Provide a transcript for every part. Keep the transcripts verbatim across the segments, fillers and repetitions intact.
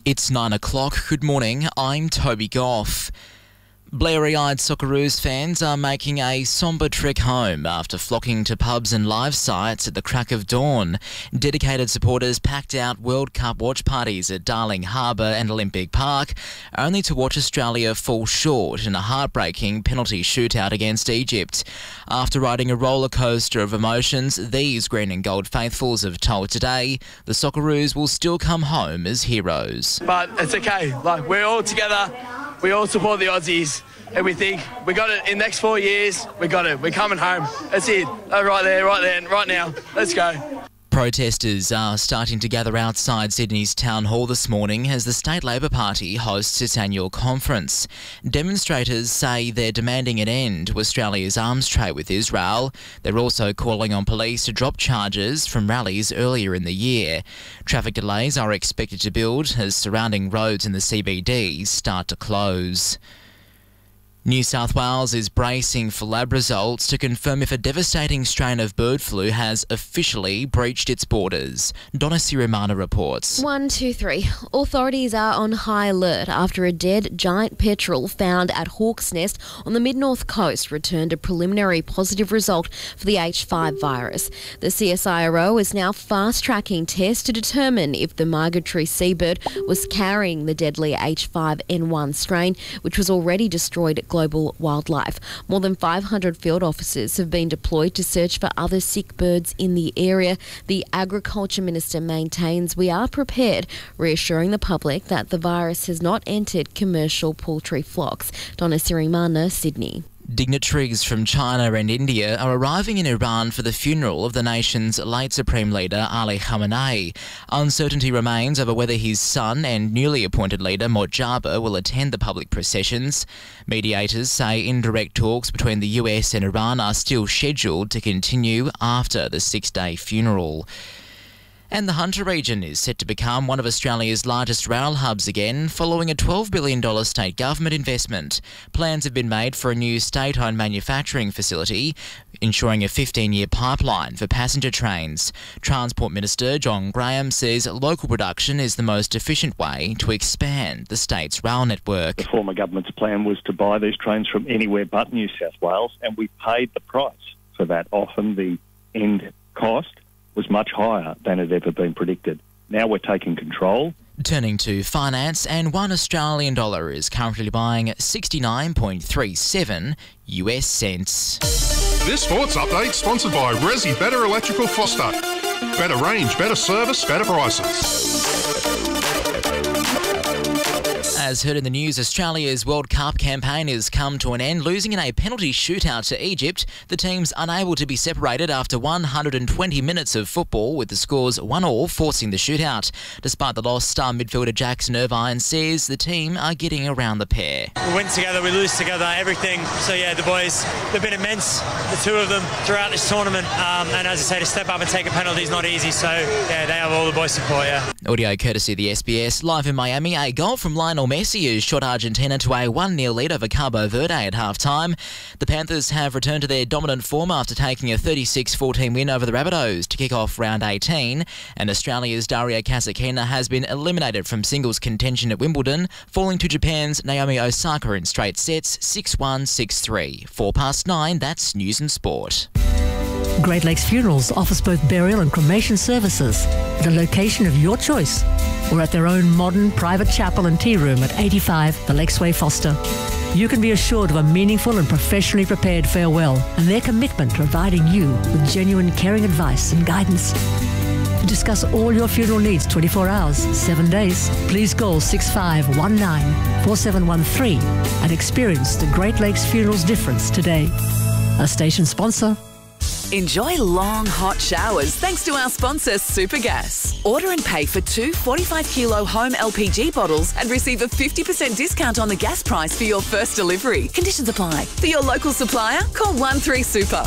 It's nine o'clock. Good morning. I'm Toby Goff. Blairy-eyed Socceroos fans are making a sombre trek home after flocking to pubs and live sites at the crack of dawn. Dedicated supporters packed out World Cup watch parties at Darling Harbour and Olympic Park, only to watch Australia fall short in a heartbreaking penalty shootout against Egypt. After riding a roller coaster of emotions, these green and gold faithfuls have told Today the Socceroos will still come home as heroes. But it's okay. Like, we're all together. We all support the Aussies, and we think we got it in the next four years. We got it. We're coming home. That's it. Oh, right there, right there, right now. Let's go. Protesters are starting to gather outside Sydney's Town Hall this morning as the State Labor Party hosts its annual conference. Demonstrators say they're demanding an end to Australia's arms trade with Israel. They're also calling on police to drop charges from rallies earlier in the year. Traffic delays are expected to build as surrounding roads in the C B D start to close. New South Wales is bracing for lab results to confirm if a devastating strain of bird flu has officially breached its borders. Donna Sirimana reports. One, two, three. Authorities are on high alert after a dead giant petrel found at Hawk's Nest on the mid-north coast returned a preliminary positive result for the H five virus. The C S I R O is now fast-tracking tests to determine if the migratory seabird was carrying the deadly H five N one strain, which was already destroyed global wildlife. More than five hundred field officers have been deployed to search for other sick birds in the area. The Agriculture Minister maintains we are prepared, reassuring the public that the virus has not entered commercial poultry flocks. Donna Sirimana, Sydney. Dignitaries from China and India are arriving in Iran for the funeral of the nation's late Supreme Leader Ali Khamenei. Uncertainty remains over whether his son and newly appointed leader Mojtaba will attend the public processions. Mediators say indirect talks between the U S and Iran are still scheduled to continue after the six-day funeral. And the Hunter region is set to become one of Australia's largest rail hubs again, following a twelve billion dollars state government investment. Plans have been made for a new state-owned manufacturing facility, ensuring a fifteen-year pipeline for passenger trains. Transport Minister John Graham says local production is the most efficient way to expand the state's rail network. The former government's plan was to buy these trains from anywhere but New South Wales, and we paid the price for that. Often the end cost was much higher than had ever been predicted. Now we're taking control. Turning to finance, and one Australian dollar is currently buying sixty-nine point three seven U S cents. This sports update sponsored by Resi Better Electrical Foster. Better range, better service, better prices. As heard in the news, Australia's World Cup campaign has come to an end, losing in a penalty shootout to Egypt. The team's unable to be separated after one hundred twenty minutes of football, with the scores one all forcing the shootout. Despite the loss, star midfielder Jackson Irvine says the team are getting around the pair. We win together, we lose together, everything. So yeah, the boys, they've been immense, the two of them, throughout this tournament. Um, and as I say, to step up and take a penalty is not easy. So yeah, they have all the boys' support, yeah. Audio courtesy of the S B S. Live in Miami, a goal from Lionel Messi has shot Argentina to a one nil lead over Cabo Verde at half-time. The Panthers have returned to their dominant form after taking a thirty-six fourteen win over the Rabbitohs to kick off round eighteen. And Australia's Daria Kasatkina has been eliminated from singles contention at Wimbledon, falling to Japan's Naomi Osaka in straight sets, six one, six three. Four past nine, that's News and Sport. Great Lakes Funerals offers both burial and cremation services at a location of your choice or at their own modern private chapel and tea room at eighty-five The Lakesway, Foster. You can be assured of a meaningful and professionally prepared farewell and their commitment to providing you with genuine caring advice and guidance. To discuss all your funeral needs twenty-four hours, seven days, please call six five one nine, four seven one three and experience the Great Lakes Funerals difference today. A station sponsor. Enjoy long, hot showers thanks to our sponsor, Supergas. Order and pay for two forty-five kilo home L P G bottles and receive a fifty percent discount on the gas price for your first delivery. Conditions apply. For your local supplier, call one three super.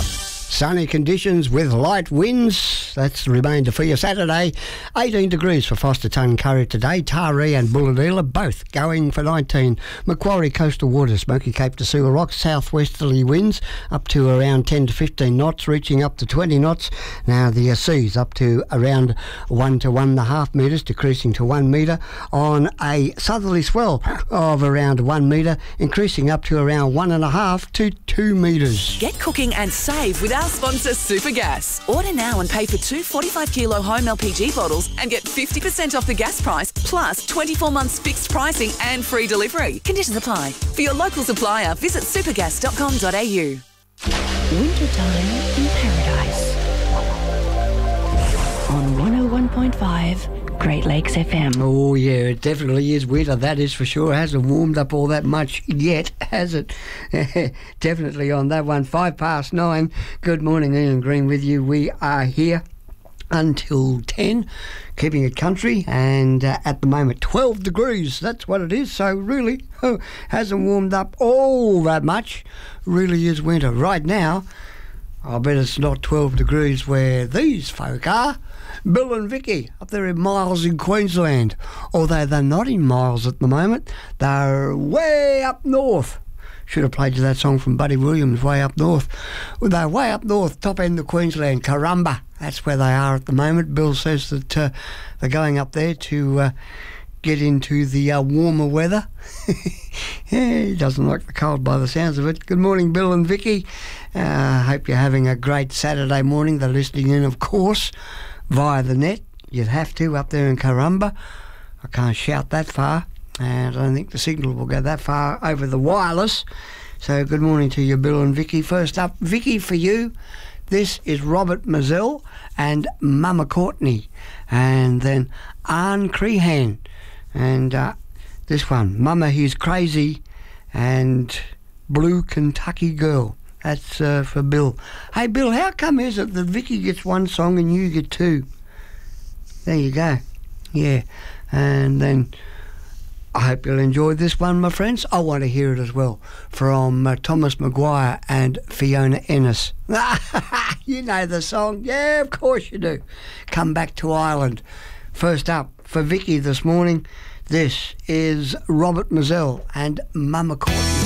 Sunny conditions with light winds. That's the remainder for your Saturday. eighteen degrees for Foster Tuncurry today. Taree and Bulahdelah both going for nineteen. Macquarie coastal waters, Smoky Cape to Seal Rock, southwesterly winds up to around ten to fifteen knots, reaching up to twenty knots. Now the uh, seas up to around one to one and a half metres, decreasing to one metre on a southerly swell of around one metre, increasing up to around one and a half to two metres. Get cooking and save with our sponsor Supergas. Order now and pay for two forty-five kilo home L P G bottles and get fifty percent off the gas price, plus twenty-four months fixed pricing and free delivery. Conditions apply. For your local supplier, visit supergas dot com dot a u. Wintertime in Paradise. On one oh one point five Great Lakes F M. Oh yeah, it definitely is winter, that is for sure. It hasn't warmed up all that much yet, has it? Definitely on that one. Five past nine. Good morning, Ian Green with you. We are here until ten, keeping it country, and uh, at the moment twelve degrees, that's what it is. So really oh, hasn't warmed up all that much. Really is winter right now. I bet it's not twelve degrees where these folk are. Bill and Vicky up there in Miles in Queensland, although they're not in Miles at the moment, they're way up north. Should have played you that song from Buddy Williams, Way Up North. Well, they're way up north, top end of Queensland, Karumba. That's where they are at the moment. Bill says that uh, they're going up there to uh, get into the uh, warmer weather. Yeah, he doesn't like the cold by the sounds of it. Good morning, Bill and Vicky. I uh, hope you're having a great Saturday morning. They're listening in, of course, via the net. You'd have to up there in Karumba. I can't shout that far, and I don't think the signal will go that far over the wireless. So good morning to you, Bill and Vicky. First up, Vicky, for you, this is Robert Mazzell and Mama Courtney, and then Anne Crehan, and uh, this one, Mama He's Crazy, and Blue Kentucky Girl. That's uh, for Bill. Hey, Bill, how come is it that Vicky gets one song and you get two? There you go. Yeah. And then I hope you'll enjoy this one, my friends. I want to hear it as well from uh, Thomas Maguire and Fiona Ennis. You know the song. Yeah, of course you do. Come Back to Ireland. First up for Vicky this morning, this is Robert Mazzell and Mama Courtney.